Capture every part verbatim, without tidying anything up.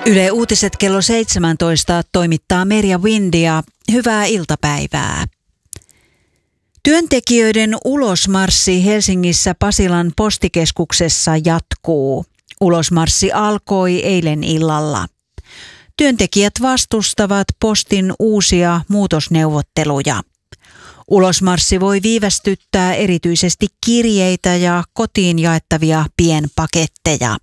Yle Uutiset kello seitsemäntoista toimittaa Merja Windia. Hyvää iltapäivää. Työntekijöiden ulosmarssi Helsingissä Pasilan postikeskuksessa jatkuu. Ulosmarssi alkoi eilen illalla. Työntekijät vastustavat postin uusia muutosneuvotteluja. Ulosmarssi voi viivästyttää erityisesti kirjeitä ja kotiin jaettavia pienpaketteja.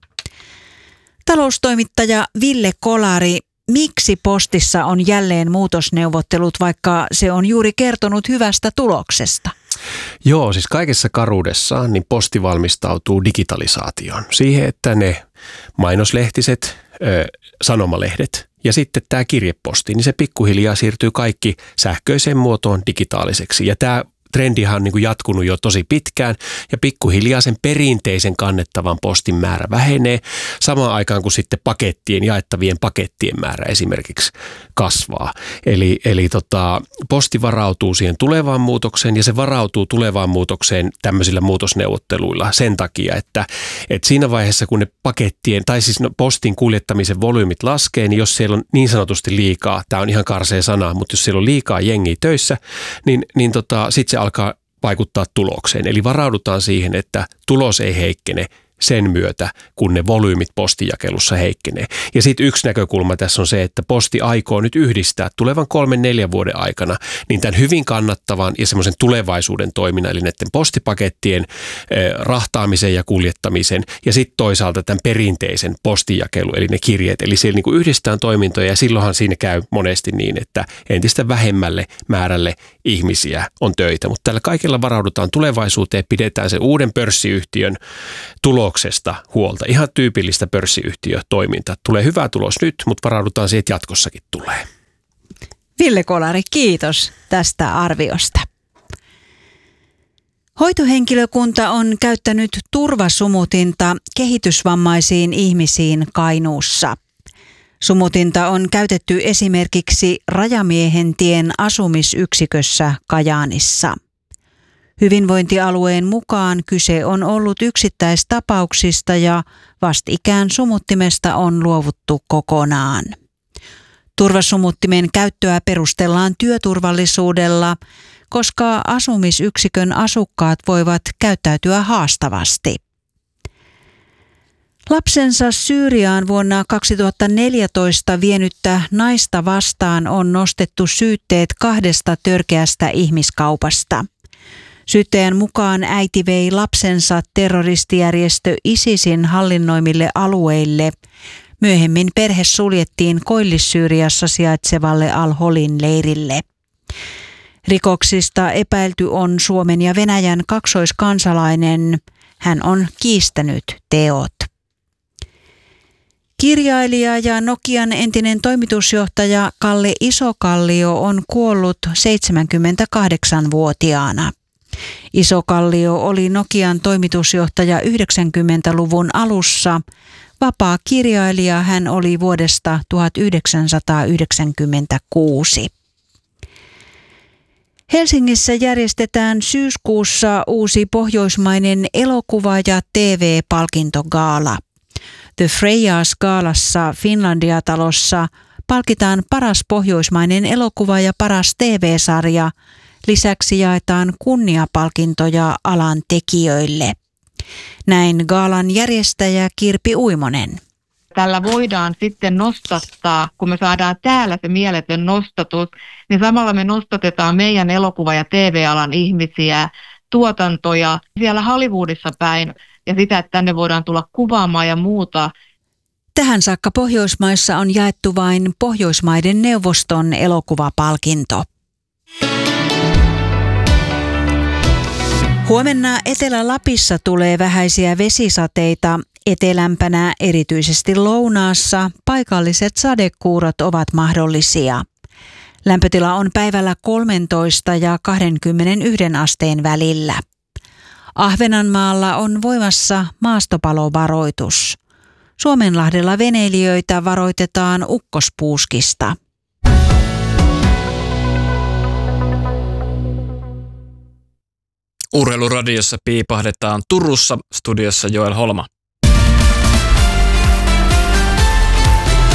Taloustoimittaja Ville Kolari, miksi postissa on jälleen muutosneuvottelut, vaikka se on juuri kertonut hyvästä tuloksesta? Joo, siis kaikessa karuudessaan niin posti valmistautuu digitalisaatioon. Siihen, että ne mainoslehtiset, ö, sanomalehdet ja sitten tämä kirjeposti, niin se pikkuhiljaa siirtyy kaikki sähköiseen muotoon digitaaliseksi. Ja tämä trendihan on niin kuin jatkunut jo tosi pitkään ja pikkuhiljaa sen perinteisen kannettavan postin määrä vähenee samaan aikaan kuin sitten pakettien, jaettavien pakettien määrä esimerkiksi kasvaa. Eli, eli tota, posti varautuu siihen tulevaan muutokseen ja se varautuu tulevaan muutokseen tämmöisillä muutosneuvotteluilla sen takia, että, että siinä vaiheessa kun ne pakettien tai siis no, postin kuljettamisen volyymit laskee, niin jos siellä on niin sanotusti liikaa, tämä on ihan karsea sana, mutta jos siellä on liikaa jengiä töissä, niin, niin tota, sitten se alkaa vaikuttaa tulokseen. Eli varaudutaan siihen, että tulos ei heikkene sen myötä, kun ne volyymit postijakelussa heikkenee. Ja sitten yksi näkökulma tässä on se, että posti aikoo nyt yhdistää tulevan kolmen neljän vuoden aikana niin tämän hyvin kannattavan ja semmoisen tulevaisuuden toiminnan, eli näiden postipakettien eh, rahtaamisen ja kuljettamisen ja sitten toisaalta tämän perinteisen postijakelu, eli ne kirjeet. Eli siellä niinku yhdistetään toimintoja ja silloinhan siinä käy monesti niin, että entistä vähemmälle määrälle ihmisiä on töitä. Mutta tällä kaikella varaudutaan tulevaisuuteen, pidetään se uuden pörssiyhtiön tulo huolta. Ihan tyypillistä pörssiyhtiötoimintaa. Tulee hyvä tulos nyt, mutta varaudutaan siihen, että jatkossakin tulee. Ville Kolari, kiitos tästä arviosta. Hoitohenkilökunta on käyttänyt turvasumutinta kehitysvammaisiin ihmisiin Kainuussa. Sumutinta on käytetty esimerkiksi Rajamiehentien asumisyksikössä Kajaanissa. Hyvinvointialueen mukaan kyse on ollut yksittäistapauksista ja vastikään sumuttimesta on luovuttu kokonaan. Turvasumuttimen käyttöä perustellaan työturvallisuudella, koska asumisyksikön asukkaat voivat käyttäytyä haastavasti. Lapsensa Syyriaan vuonna kaksituhattaneljätoista vienyttä naista vastaan on nostettu syytteet kahdesta törkeästä ihmiskaupasta. Syyttäjän mukaan äiti vei lapsensa terroristijärjestö ISISin hallinnoimille alueille. Myöhemmin perhe suljettiin Koillis-Syyriassa sijaitsevalle Al-Holin leirille. Rikoksista epäilty on Suomen ja Venäjän kaksoiskansalainen. Hän on kiistänyt teot. Kirjailija ja Nokian entinen toimitusjohtaja Kalle Isokallio on kuollut seitsemänkymmentäkahdeksanvuotiaana. Isokallio oli Nokian toimitusjohtaja yhdeksänkymmentäluvun alussa. Vapaa kirjailija hän oli vuodesta tuhatyhdeksänsataayhdeksänkymmentäkuusi. Helsingissä järjestetään syyskuussa uusi pohjoismainen elokuva- ja T V-palkintogaala. The Frejas-gaalassa Finlandia-talossa palkitaan paras pohjoismainen elokuva ja paras T V-sarja. Lisäksi jaetaan kunniapalkintoja alan tekijöille. Näin gaalan järjestäjä Kirpi Uimonen. Tällä voidaan sitten nostattaa, kun me saadaan täällä se mieletön nostatus, niin samalla me nostatetaan meidän elokuva- ja T V-alan ihmisiä, tuotantoja siellä Hollywoodissa päin ja sitä, että tänne voidaan tulla kuvaamaan ja muuta. Tähän saakka Pohjoismaissa on jaettu vain Pohjoismaiden neuvoston elokuvapalkinto. Huomenna Etelä-Lapissa tulee vähäisiä vesisateita. Etelämpänä, erityisesti lounaassa, paikalliset sadekuurot ovat mahdollisia. Lämpötila on päivällä kolmetoista ja kaksikymmentäyksi asteen välillä. Ahvenanmaalla on voimassa maastopalovaroitus. Suomenlahdella veneilijöitä varoitetaan ukkospuuskista. Urheiluradiossa piipahdetaan Turussa, studiossa Joel Holma.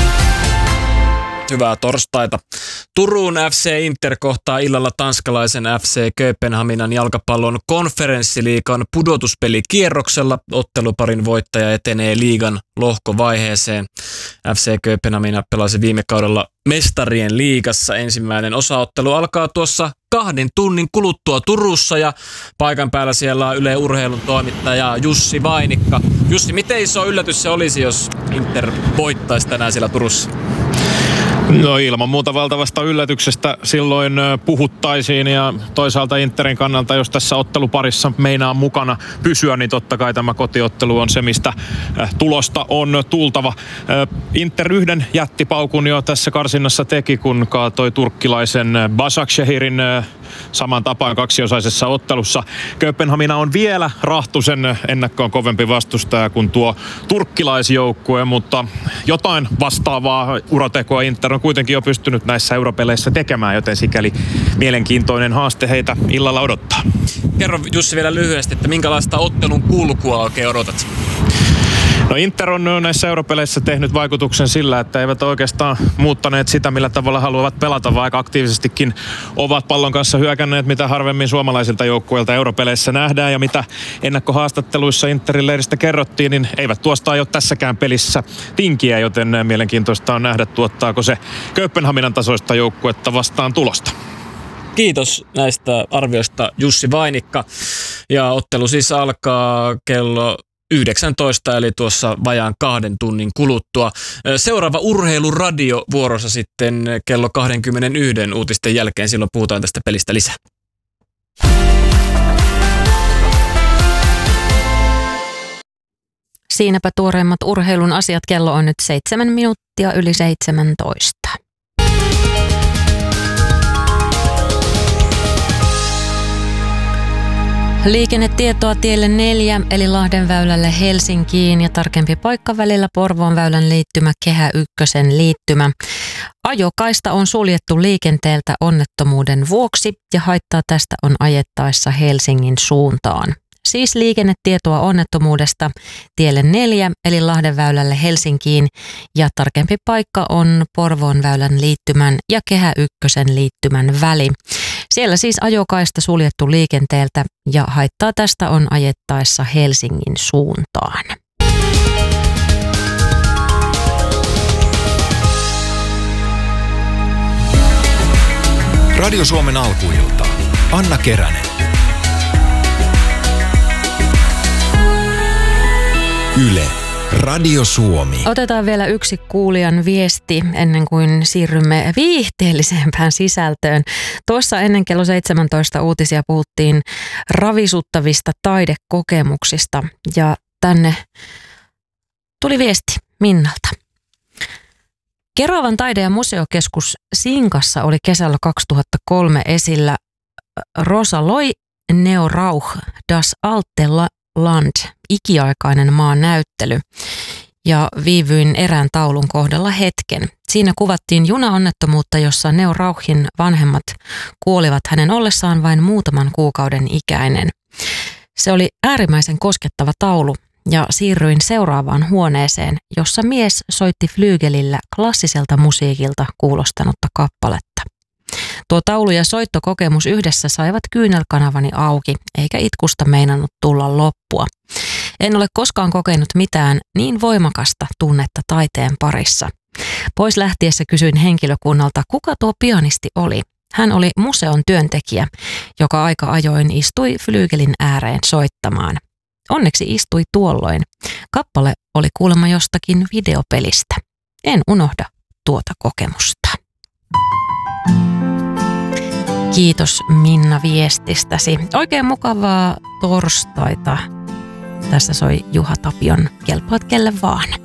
Hyvää torstaita. Turun F C Inter kohtaa illalla tanskalaisen F C Kööpenhaminan jalkapallon konferenssiliigan pudotuspelikierroksella. Otteluparin voittaja etenee liigan lohkovaiheeseen. F C Kööpenhamina pelasi viime kaudella mestarien liigassa. Ensimmäinen osaottelu alkaa tuossa kahden tunnin kuluttua Turussa ja paikan päällä siellä on Yle Urheilun toimittaja Jussi Vainikka. Jussi, miten iso yllätys se olisi, jos Inter voittaisi tänään siellä Turussa? No ilman muuta valtavasta yllätyksestä silloin puhuttaisiin ja toisaalta Interin kannalta, jos tässä otteluparissa meinaa mukana pysyä, niin totta kai tämä kotiottelu on se, mistä tulosta on tultava. Inter yhden jättipaukun jo tässä karsinnassa teki, kun kaatoi turkkilaisen Başakşehir'in saman tapaan kaksiosaisessa ottelussa. Kööpenhamina on vielä rahtusen ennakkoon kovempi vastustaja kuin tuo turkkilaisjoukkue, mutta jotain vastaavaa uratekoa Inter on kuitenkin jo pystynyt näissä europeleissä tekemään, joten sikäli mielenkiintoinen haaste heitä illalla odottaa. Kerro Jussi vielä lyhyesti, että minkälaista ottelun kulkua oikein odotat? No Inter on näissä europeleissä tehnyt vaikutuksen sillä, että eivät oikeastaan muuttaneet sitä, millä tavalla haluavat pelata, vaikka aktiivisestikin ovat pallon kanssa hyökänneet, mitä harvemmin suomalaisilta joukkueilta europeleissä nähdään ja mitä ennakkohaastatteluissa Interin leiristä kerrottiin, niin eivät tuosta aio tässäkään pelissä tinkiä, joten mielenkiintoista on nähdä, tuottaako se Kööpenhaminan tasoista joukkuetta vastaan tulosta. Kiitos näistä arvioista Jussi Vainikka. Ja ottelu siis alkaa kello yhdeksäntoista, eli tuossa vajaan kahden tunnin kuluttua. Seuraava urheiluradio vuorossa sitten kello kaksikymmentäyksi uutisten jälkeen. Silloin puhutaan tästä pelistä lisää. Siinäpä tuoreimmat urheilun asiat. Kello on nyt seitsemän minuuttia yli seitsemäntoista. Liikennetietoa tielle neljä eli Lahdenväylälle Helsinkiin ja tarkempi paikka välillä Porvoon väylän liittymä Kehä ykkösen liittymä. Ajokaista on suljettu liikenteeltä onnettomuuden vuoksi ja haittaa tästä on ajettaessa Helsingin suuntaan. Siis liikennetietoa onnettomuudesta tielle neljä eli Lahdenväylälle Helsinkiin ja tarkempi paikka on Porvoon väylän liittymän ja Kehä ykkösen liittymän väli. Siellä siis ajokaista suljettu liikenteeltä ja haittaa tästä on ajettaessa Helsingin suuntaan. Radio Suomen alkuilta. Anna Keränen. Yle. Radio Suomi. Otetaan vielä yksi kuulijan viesti ennen kuin siirrymme viihteellisempään sisältöön. Tuossa ennen kello seitsemäntoista uutisia puhuttiin ravisuttavista taidekokemuksista ja tänne tuli viesti Minnalta. Kerovan taide- ja museokeskus Sinkassa oli kesällä kaksituhattakolme esillä Rosa Loi Neo Rauch Das alte Land, ikiaikainen maan näyttely, ja viivyin erään taulun kohdalla hetken. Siinä kuvattiin junaonnettomuutta, jossa Neo Rauchin vanhemmat kuolivat hänen ollessaan vain muutaman kuukauden ikäinen. Se oli äärimmäisen koskettava taulu ja siirryin seuraavaan huoneeseen, jossa mies soitti flyygelillä klassiselta musiikilta kuulostanutta kappaletta. Tuo taulu ja soittokokemus yhdessä saivat kyynelkanavani auki, eikä itkusta meinannut tulla loppua. En ole koskaan kokenut mitään niin voimakasta tunnetta taiteen parissa. Pois lähtiessä kysyin henkilökunnalta, kuka tuo pianisti oli. Hän oli museon työntekijä, joka aika ajoin istui flyygelin ääreen soittamaan. Onneksi istui tuolloin. Kappale oli kuulemma jostakin videopelistä. En unohda tuota kokemusta. Kiitos Minna viestistäsi. Oikein mukavaa torstaita. Tässä soi Juha Tapion Kelpaat kelle vaan.